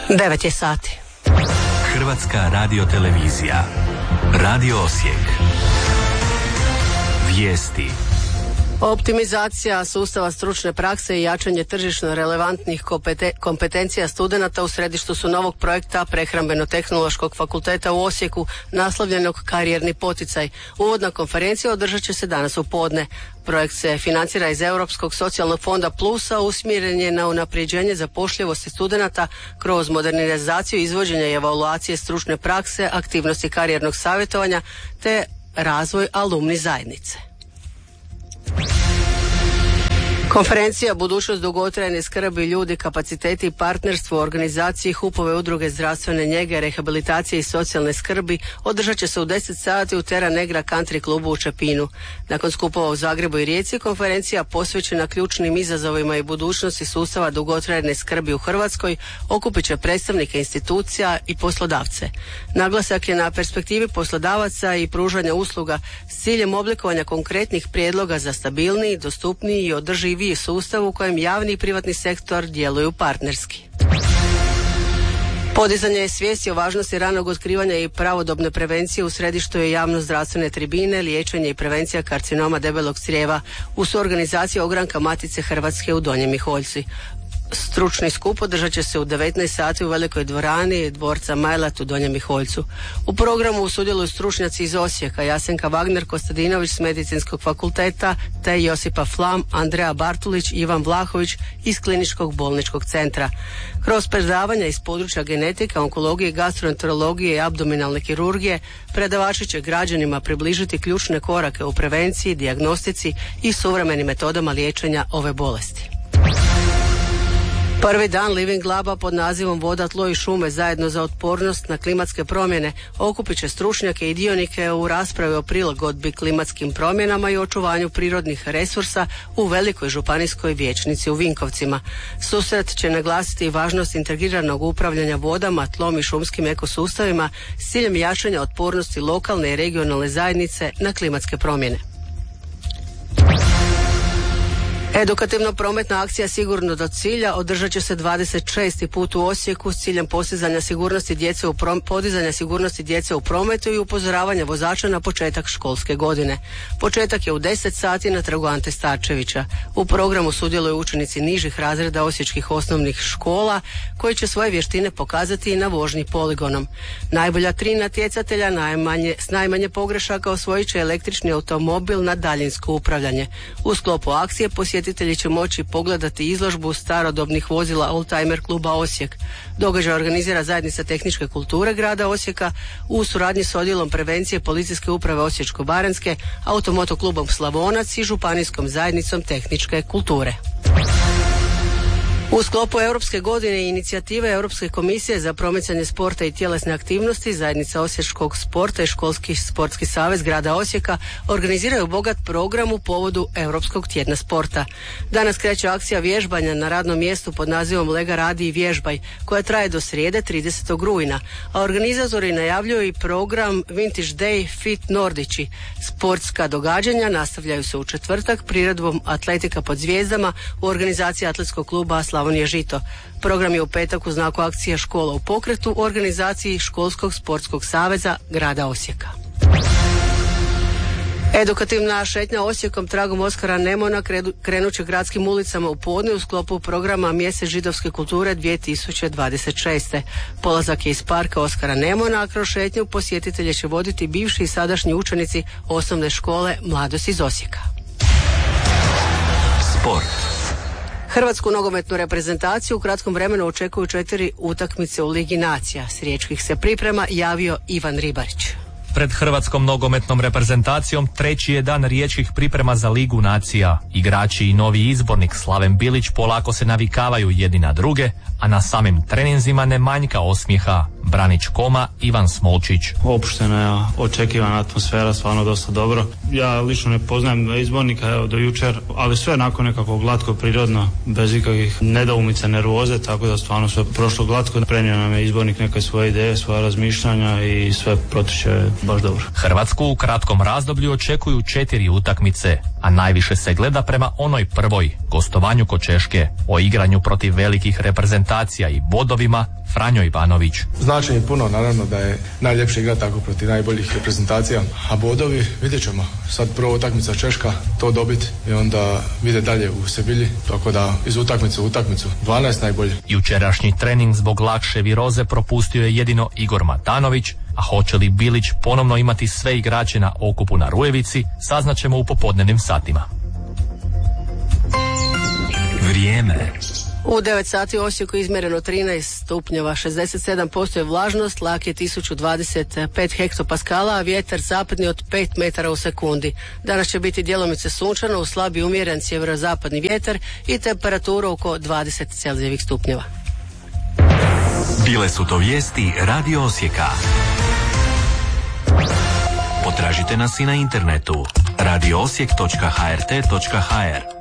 9 je sati. Hrvatska radiotelevizija. Radio Osijek. Vijesti. Optimizacija sustava stručne prakse i jačanje tržišno relevantnih kompetencija studenata u središtu su novog projekta Prehrambeno-tehnološkog fakulteta u Osijeku, naslovljenog Karijerni poticaj. Uvodna konferencija održat će se danas u podne. Projekt se financira iz Europskog socijalnog fonda Plusa, usmjeren je na unapređenje zapošljivosti studenata kroz modernizaciju izvođenja i evaluacije stručne prakse, aktivnosti karijernog savjetovanja te razvoj alumni zajednice. Konferencija Budućnost dugotrajne skrbi, ljudi, kapaciteti i partnerstvo u organizaciji HUP-ove udruge zdravstvene njege, rehabilitacije i socijalne skrbi održat će se u 10 sati u Terra Negra Country klubu u Čepinu. Nakon skupova u Zagrebu i Rijeci, konferencija posvećena ključnim izazovima i budućnosti sustava dugotrajne skrbi u Hrvatskoj okupit će predstavnike institucija i poslodavce. Naglasak je na perspektivi poslodavaca i pružanja usluga s ciljem oblikovanja konkretnih prijedloga za stabilniji, dostupniji i održiviji sustav u kojem javni i privatni sektor djeluju partnerski. Podizanje svijesti o važnosti ranog otkrivanja i pravodobne prevencije u središtu je javno-zdravstvene tribine, liječenje i prevencija karcinoma debelog crijeva u suorganizaciji Ogranka Matice Hrvatske u Donjem Miholjci. Stručni skup održat će se u 19 sati u velikoj dvorani dvorca Majlat u Donjem Miholjcu. U programu sudjeluju stručnjaci iz Osijeka, Jasenka Wagner Kostadinović s Medicinskog fakulteta te Josipa Flam, Andreja Bartulić i Ivan Vlahović iz Kliničkog bolničkog centra. Kroz predavanja iz područja genetike, onkologije, gastroenterologije i abdominalne kirurgije predavači će građanima približiti ključne korake u prevenciji, dijagnostici i suvremenim metodama liječenja ove bolesti. Prvi dan Living Laba pod nazivom Voda, tlo i šume zajedno za otpornost na klimatske promjene okupit će stručnjake i dionike u raspravi o prilagodbi klimatskim promjenama i očuvanju prirodnih resursa u velikoj županijskoj vijećnici u Vinkovcima. Susret će naglasiti važnost integriranog upravljanja vodama, tlom i šumskim ekosustavima s ciljem jačanja otpornosti lokalne i regionalne zajednice na klimatske promjene. Edukativno-prometna akcija Sigurno do cilja održat će se 26. put u Osijeku s ciljem podizanja sigurnosti djece u prometu i upozoravanja vozača na početak školske godine. Početak je u 10 sati na trgu Ante Starčevića. U programu sudjeluju učenici nižih razreda osječkih osnovnih škola koji će svoje vještine pokazati i na vožnji poligonom. Najbolja 3 natjecatelja s najmanje pogrešaka osvojit će električni automobil na daljinsko upravljanje. U sklopu akcije posjetitelji će moći pogledati izložbu starodobnih vozila Oldtimer kluba Osijek. Događaj organizira zajednica tehničke kulture grada Osijeka u suradnji s odjelom prevencije Policijske uprave Osječko-baranjske, Automoto klubom Slavonac i Županijskom zajednicom tehničke kulture. U sklopu Europske godine i inicijative Europske komisije za promicanje sporta i tjelesne aktivnosti, zajednica osječkog sporta i školski sportski savez grada Osijeka organiziraju bogat program u povodu Europskog tjedna sporta. Danas kreće akcija vježbanja na radnom mjestu pod nazivom Lega radi i vježbaj, koja traje do srijede 30. rujna, a organizatori najavljuju i program Vintage Day Fit Nordići. Sportska događanja nastavljaju se u četvrtak priredbom Atletika pod zvijezdama u organizaciji atletskog kluba Slavonije Žito. Program je u petak u znaku akcije Škola u pokretu u organizaciji Školskog sportskog saveza grada Osijeka. Edukativna šetnja Osijekom tragom Oskara Nemona krenut će gradskim ulicama u podne u sklopu programa Mjesec židovske kulture 2026. Polazak je iz parka Oskara Nemona, a kroz šetnju posjetitelje će voditi bivši i sadašnji učenici osnovne škole Mladost iz Osijeka. Sport. Hrvatsku nogometnu reprezentaciju u kratkom vremenu očekuju 4 utakmice u Ligi nacija. S riječkih se priprema javio Ivan Ribarić. Pred hrvatskom nogometnom reprezentacijom treći je dan riječkih priprema za Ligu nacija. Igrači i novi izbornik Slaven Bilić polako se navikavaju jedni na druge, a na samim treninzima ne manjka osmijeha. Branić Koma, Ivan Smolčić. Opuštena je, očekivana atmosfera, stvarno dosta dobro. Ja lično ne poznajem izbornika do jučer, ali sve nakon nekako glatko, prirodno, bez ikakvih nedoumica, nervoze, tako da stvarno sve prošlo glatko. Prenio nam je izbornik neke svoje ideje, svoja razmišljanja i sve protiče baš dobro. Hrvatsku u kratkom razdoblju očekuju 4 utakmice, a najviše se gleda prema onoj prvoj, gostovanju kod Češke. O igranju protiv velikih reprezentacija i bodovima Franjo Ivanović. Znači je puno, naravno da je najljepše igrati tako protiv najboljih reprezentacija, a bodovi vidjet ćemo. Sad prva utakmica Češka, to dobiti i onda vide dalje u Sevilji, tako da iz utakmice u utakmicu 12 najbolje. Jučerašnji trening zbog lakše viroze propustio je jedino Igor Matanović, a hoće li Bilić ponovno imati sve igrače na okupu na Rujevici, saznaćemo u popodnevnim satima. Vrijeme. U 9 sati u Osijeku izmjereno 13 stupnjeva, 67% je vlažnost, tlak je 1025 hektopaskala, a vjetar zapadni od 5 metara u sekundi. Danas će biti djelomice sunčano, u slabi umjeren sjeverozapadni vjetar i temperatura oko 20 Celzijevih stupnjeva. Bile su to vijesti Radio Osijeka. Potražite nas i na internetu radioosijek.hrt.hr.